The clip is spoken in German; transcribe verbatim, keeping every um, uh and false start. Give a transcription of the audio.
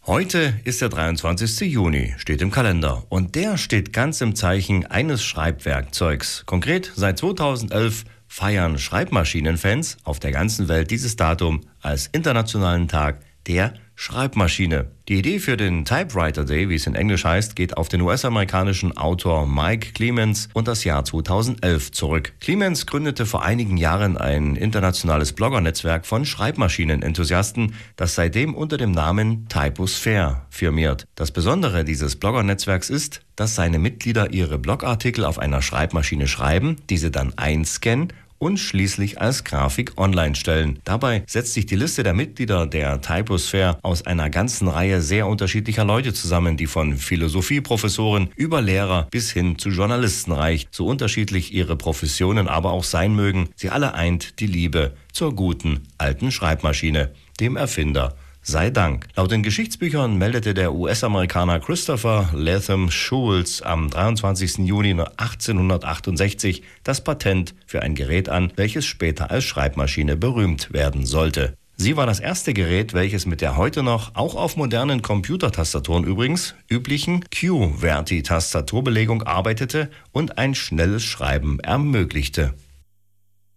Heute ist der dreiundzwanzigste Juni, steht im Kalender. Und der steht ganz im Zeichen eines Schreibwerkzeugs. Konkret, seit zweitausendelf feiern Schreibmaschinenfans auf der ganzen Welt dieses Datum als internationalen Tag der Schreibmaschine. Die Idee für den Typewriter Day, wie es in Englisch heißt, geht auf den U S-amerikanischen Autor Mike Clemens und das Jahr zweitausendelf zurück. Clemens gründete vor einigen Jahren ein internationales Blogger-Netzwerk von Schreibmaschinen-Enthusiasten, das seitdem unter dem Namen Typosphere firmiert. Das Besondere dieses Blogger-Netzwerks ist, dass seine Mitglieder ihre Blogartikel auf einer Schreibmaschine schreiben, diese dann einscannen und schließlich als Grafik online stellen. Dabei setzt sich die Liste der Mitglieder der Typosphere aus einer ganzen Reihe sehr unterschiedlicher Leute zusammen, die von Philosophieprofessoren über Lehrer bis hin zu Journalisten reicht. So unterschiedlich ihre Professionen aber auch sein mögen, sie alle eint die Liebe zur guten alten Schreibmaschine, dem Erfinder sei Dank. Laut den Geschichtsbüchern meldete der U S-Amerikaner Christopher Latham Schulz am dreiundzwanzigsten Juni achtzehnhundertachtundsechzig das Patent für ein Gerät an, welches später als Schreibmaschine berühmt werden sollte. Sie war das erste Gerät, welches mit der heute noch, auch auf modernen Computertastaturen übrigens, üblichen QWERTY-Tastaturbelegung arbeitete und ein schnelles Schreiben ermöglichte.